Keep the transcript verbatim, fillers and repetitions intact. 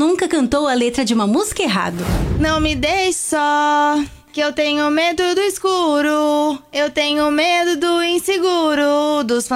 nunca cantou a letra de uma música errado. Não me deixe só, que eu tenho medo do escuro. Eu tenho medo do inseguro, dos